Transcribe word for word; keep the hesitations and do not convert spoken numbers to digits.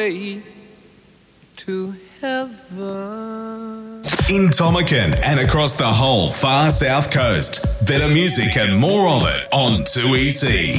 way to heaven. In Tomakan and across the whole far south coast. Better music and more of it on two E C.